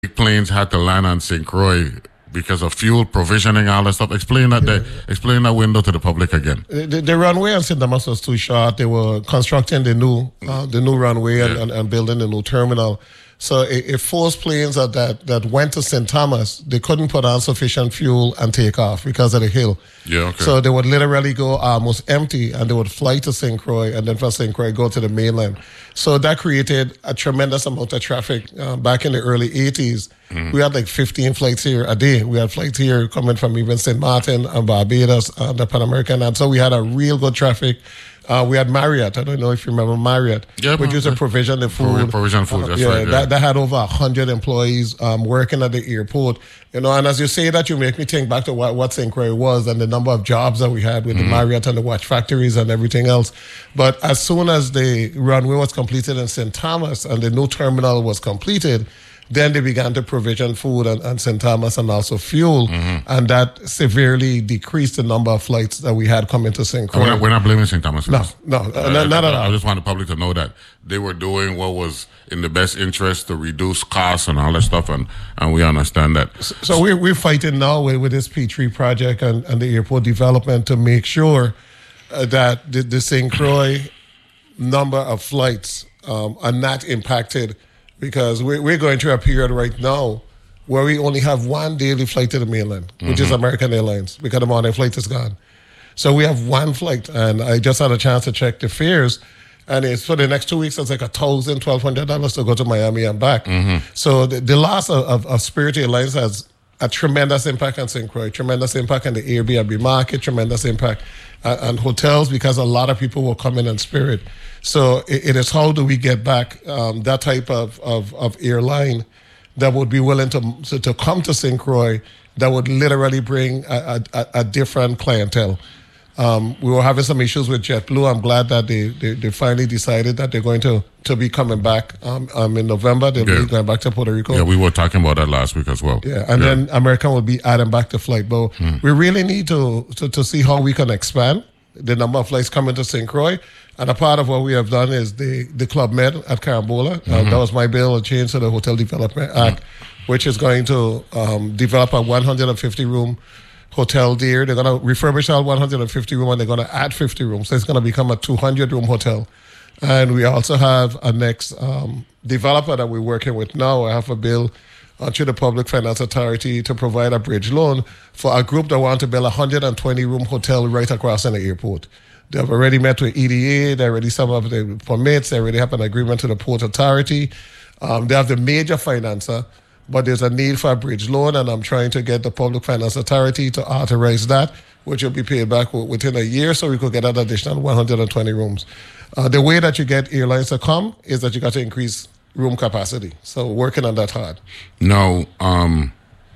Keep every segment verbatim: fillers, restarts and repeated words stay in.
planes had to land on Saint Croix because of fuel provisioning, all that stuff. Explain that. Yeah. The, explain that window to the public again. The, the runway on Saint Thomas was too short. They were constructing the new uh, the new runway yeah. and, and, and building the new terminal. So it, it forced planes that, that that went to Saint Thomas, they couldn't put on sufficient fuel and take off because of the hill. Yeah, okay. So they would literally go almost empty and they would fly to Saint Croix and then from Saint Croix go to the mainland. So that created a tremendous amount of traffic. Uh, back in the early eighties, mm-hmm. we had like fifteen flights here a day. We had flights here coming from even Saint Martin and Barbados and the Pan American. And so we had a real good traffic. Uh, we had Marriott. I don't know if you remember Marriott, yeah, which used to provision the food. Provision food, that's uh, yeah, right. Yeah. That, that had over one hundred employees um, working at the airport. You know, and as you say that, you make me think back to what, what Saint Croix was and the number of jobs that we had with mm-hmm. the Marriott and the watch factories and everything else. But as soon as the runway was completed in Saint Thomas and the new terminal was completed, then they began to provision food and, and Saint Thomas and also fuel. Mm-hmm. And that severely decreased the number of flights that we had coming to Saint Croix. We're not, we're not blaming Saint Thomas for no, this. No, uh, not, not at all. I just want the public to know that they were doing what was in the best interest to reduce costs and all that stuff, and, and we understand that. So, so we're, we're fighting now with, with this P three project and, and the airport development to make sure uh, that the, the Saint Croix number of flights um, are not impacted, because we're, we're going through a period right now where we only have one daily flight to the mainland, mm-hmm. which is American Airlines, because the morning flight is gone. So we have one flight, and I just had a chance to check the fares, and it's for the next two weeks, it's like a thousand, twelve hundred dollars to go to Miami and back. Mm-hmm. So the, the loss of, of, of Spirit Airlines has a tremendous impact on Saint Croix, tremendous impact on the Airbnb market, tremendous impact on, on hotels, because a lot of people will come in on Spirit. So it, it is how do we get back um, that type of, of, of airline that would be willing to, to, to come to Saint Croix, that would literally bring a, a, a different clientele. Um, we were having some issues with JetBlue. I'm glad that they, they, they finally decided that they're going to, to be coming back um, um, in November. They'll yeah. be going back to Puerto Rico. Yeah, we were talking about that last week as well. Yeah, and yeah. then American will be adding back the flight. But hmm. we really need to, to to see how we can expand the number of flights coming to Saint Croix. And a part of what we have done is the, the Club Med at Carambola. Mm-hmm. Uh, that was my bill, a change to the Hotel Development Act, mm-hmm. which is going to um, develop a one hundred fifty room hotel there. They're going to refurbish all one hundred fifty rooms, and they're going to add fifty rooms. So it's going to become a two hundred room hotel. And we also have a next um, developer that we're working with now. I have a bill uh, to the Public Finance Authority to provide a bridge loan for a group that want to build a one hundred twenty room hotel right across in the airport. They've already met with E D A. They already some of the permits. They already have an agreement to the Port Authority. Um, they have the major financer, but there's a need for a bridge loan, and I'm trying to get the Public Finance Authority to authorize that, which will be paid back within a year, so we could get an additional one hundred twenty rooms. Uh, the way that you get airlines to come is that you got to increase room capacity. So working on that hard. Now, um,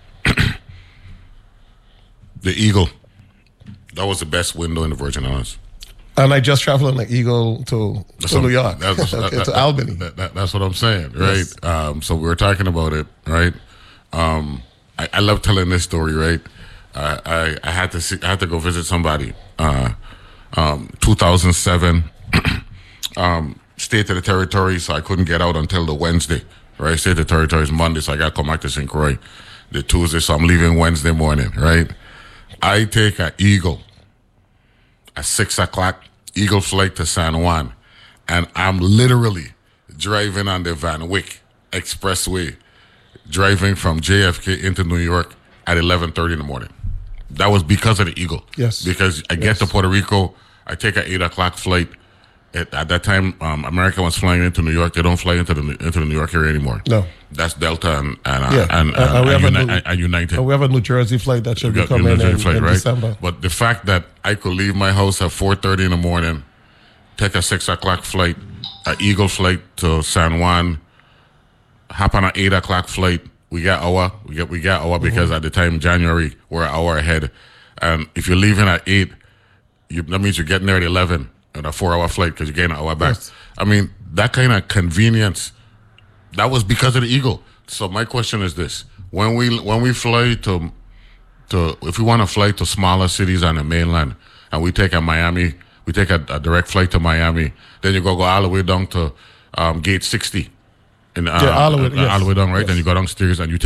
the Eagle, that was the best window in the Virgin Islands. And I just traveled on the Eagle to, to New York, that's, okay, that, to Albany. That, that, that's what I'm saying, right? Yes. Um, so we were talking about it, right? Um, I, I love telling this story, right? Uh, I I had to see, I had to go visit somebody. Uh, um, two thousand seven, um, State of the Territory, so I couldn't get out until the Wednesday, right? State of the Territory is Monday, so I got to come back to Saint Croix the Tuesday, so I'm leaving Wednesday morning, right? I take an Eagle. At six o'clock, Eagle flight to San Juan, and I'm literally driving on the Van Wyck Expressway, driving from J F K into New York at eleven thirty in the morning. That was because of the Eagle. Yes. Because I get yes. to Puerto Rico, I take an eight o'clock flight. At, at that time, um, America was flying into New York. They don't fly into the into the New York area anymore. No. That's Delta and and, uh, yeah. and, and, uh, and, and, Uni- new, and United. We have a New Jersey flight that should be coming in, in, flight, in right? December. But the fact that I could leave my house at four thirty in the morning, take a six o'clock flight, an Eagle flight to San Juan, hop on an eight o'clock flight. We got our we get we got our because mm-hmm. at the time January we're an hour ahead, and if you're leaving at eight, you, that means you're getting there at eleven. And a four-hour flight because you're getting an hour back. Yes. I mean, that kind of convenience, that was because of the Eagle. So my question is this: when we when we fly to to if we want to fly to smaller cities on the mainland, and we take a Miami, we take a, a direct flight to Miami, then you go go all the way down to um, Gate sixty, in uh, Yeah, all the way- uh, all the yes. way down, right? Yes. Then you go downstairs and you